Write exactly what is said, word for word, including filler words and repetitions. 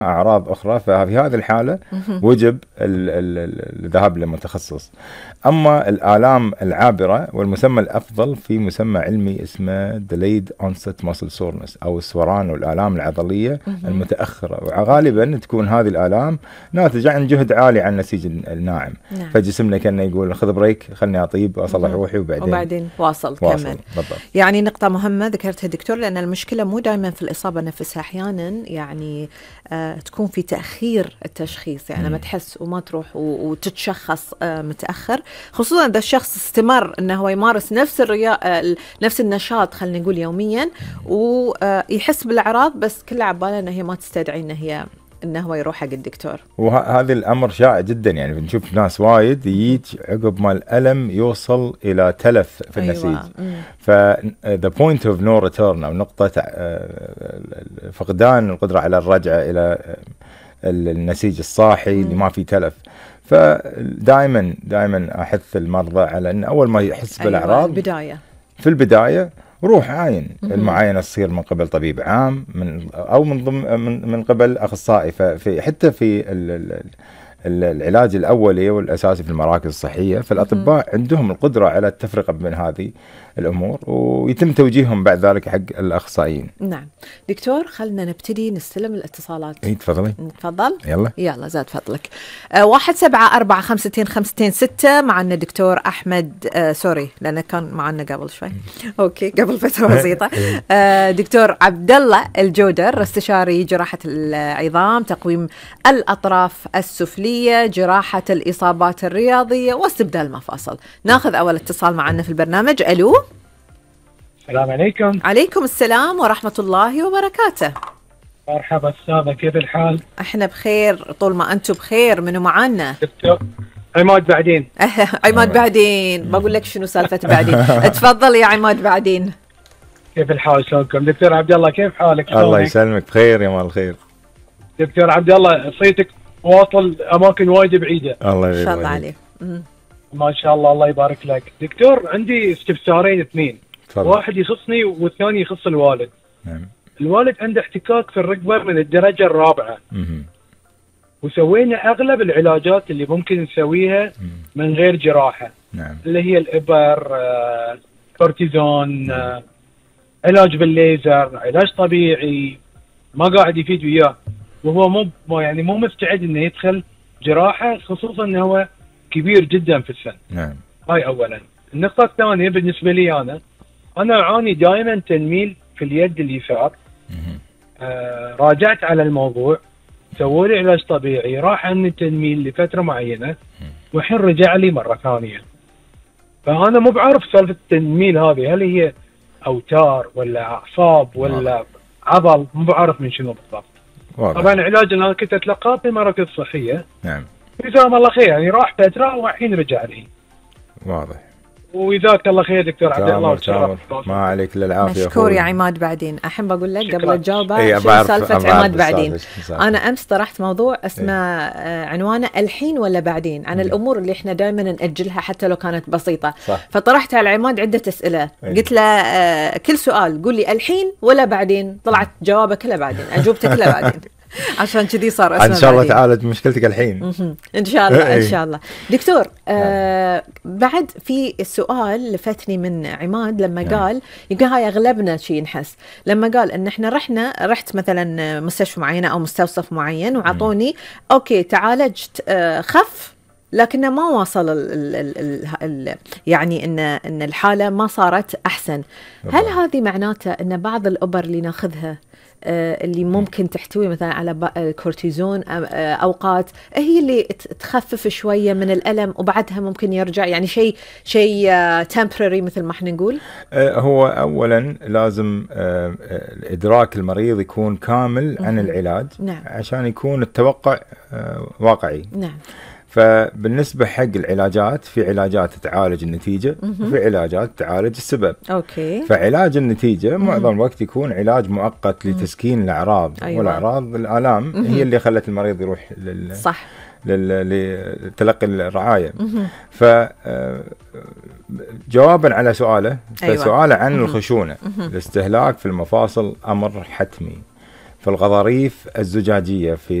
أعراض أخرى، ففي هذه الحالة وجب الذهاب لمتخصص. أما الآلام العابرة، والمسمى الأفضل في مسمى علمي اسمه delayed onset muscle soreness أو السوران والآلام العضلية المتأخرة، وغالبا تكون هذه الآلام ناتجة عن جهد عالي عن النسيج الناعم. نعم. فجسمنا كأنه يقول خذ بريك، خلني أطيب وأصلح روحي وبعدين وبعدين واصل, واصل. كمل. بالضبط. يعني نقطة مهمة ذكرتها دكتور، لأن المشكلة مو دائما في الإصابة النفسها، أحيانا يعني آه تكون في تأخير التشخيص، يعني ما تحس وما تروح وتتشخص آه متأخر، خصوصا إذا الشخص استمر أنه هو يمارس نفس الرياضة آه نفس النشاط خلينا نقول يوميا، ويحس بالأعراض بس كل عباله أنه هي ما تستدعي أنه هي انه هو يروح حق الدكتور. وهذا الامر شائع جدا، يعني بنشوف ناس وايد يجي عقب ما الالم يوصل الى تلف في النسيج. أيوة. ف the point of no return او نقطه فقدان القدره على الرجعه الى النسيج الصاحي اللي ما فيه تلف. فدائما دائما احث المرضى على ان اول ما يحس أيوة بالاعراض البدايه في البدايه روح عاين. المعاينه تصير من قبل طبيب عام من او من ضمن من, من قبل اخصائي. ففي حتى في ال ال العلاج الاولي والاساسي في المراكز الصحيه، فالاطباء عندهم القدره على التفرقه بين هذه الامور، ويتم توجيههم بعد ذلك حق الاخصائيين. نعم دكتور، خلنا نبتدي نستلم الاتصالات. اي تفضلي. تفضل. يلا يلا زاد فضلك. أه واحد سبعة أربعة خمستين خمستين ستة. معنا دكتور أحمد أه سوري لأنه كان معنا قبل شوي أوكي قبل فترة بسيطة. أه دكتور عبد الله الجودر، استشاري جراحة العظام، تقويم الأطراف السفلية، جراحة الإصابات الرياضية واستبدال المفاصل. ناخذ أول اتصال معنا في البرنامج. ألو. السلام عليكم. عليكم السلام ورحمة الله وبركاته. مرحبا أستاذة، كيف الحال؟ احنا بخير طول ما أنتم بخير. منو معانا؟ دكتور عماد بعدين. عماد بعدين، بقول لك شنو سالفة بعدين. تفضل يا عماد بعدين. كيف الحال شلونكم؟ دكتور عبد الله كيف حالك؟ الله يسلمك بخير يا مال الخير. دكتور عبد الله صيتك واصل أماكن وايد بعيدة. الله يبارك. إن شاء الله عليك. ما شاء الله الله يبارك لك. دكتور عندي استفسارين اثنين. فضل. واحد يخصني والثاني يخص الوالد. نعم. الوالد عنده احتكاك في الركبة من الدرجة الرابعة. مم. وسوينا أغلب العلاجات اللي ممكن نسويها من غير جراحة. نعم. اللي هي الإبر، آه، كورتيزون، آه، علاج بالليزر، علاج طبيعي، ما قاعد يفيد وياه، وهو مو يعني مو مستعد إنه يدخل جراحة، خصوصا إنه هو كبير جدا في السن. نعم. هاي أولا. النقطة الثانية بالنسبة لي أنا أنا أعاني دائما تنميل في اليد اليسار. آه راجعت على الموضوع، سووا لي علاج طبيعي، راح عني التنميل لفترة معينة، والحين رجع لي مرة ثانية. فأنا مو بعرف سالفة التنميل هذه، هل هي أوتار ولا أعصاب ولا واضح. عضل، مو بعرف من شنو بالضبط. واضح. طبعا العلاج اللي أنا كنت أتلقاه في مراكز صحية. نعم. جزاهم الله خير، يعني راح فترة والحين رجع لي. واضح. وجزاك الله خير دكتور عبد الله، وتشرفت. ما عليك الا العافيه. مشكور يا عماد بعدين. الحين بقول لك قبل تجاوبه ايه شو سالفه عماد بعدين. انا امس طرحت موضوع اسمه ايه. عنوانه الحين ولا بعدين، عن ايه. الامور اللي احنا دائما ناجلها حتى لو كانت بسيطه. صح. فطرحت على عماد عده اسئله. ايه. قلت له آه كل سؤال قول لي الحين ولا بعدين، طلعت جوابه كله بعدين، اجوبته كله بعدين. عشان كذي صار اسمه. ان شاء الله تعالج مشكلتك الحين. ان شاء الله ان شاء الله. دكتور آه بعد في السؤال لفتني من عماد لما نعم. قال يمكن هاي اغلبنا شيء نحس، لما قال ان احنا رحنا رحت مثلا مستشفى معينه او مستوصف معين وعطوني اوكي تعالجت آه خف، لكنه ما وصل ال ال ال ال ال يعني ان ان الحاله ما صارت احسن. هل هذه معناته ان بعض الابر اللي ناخذها اللي ممكن تحتوي مثلا على الكورتيزون اوقات هي اللي تخفف شويه من الالم وبعدها ممكن يرجع، يعني شيء شيء تمبرري مثل ما احنا نقول؟ هو اولا لازم ادراك المريض يكون كامل عن العلاج. نعم. عشان يكون التوقع واقعي. نعم. فبالنسبة حق العلاجات، في علاجات تعالج النتيجة وفي علاجات تعالج السبب. أوكي. فعلاج النتيجة معظم الوقت يكون علاج مؤقت لتسكين الأعراض. أيوة. والأعراض الآلام مم. هي اللي خلت المريض يروح لل... صح. لتلقي الرعاية. ف جوابا على سؤاله، فسؤاله عن الخشونة. الاستهلاك في المفاصل أمر حتمي، في الغضاريف الزجاجية في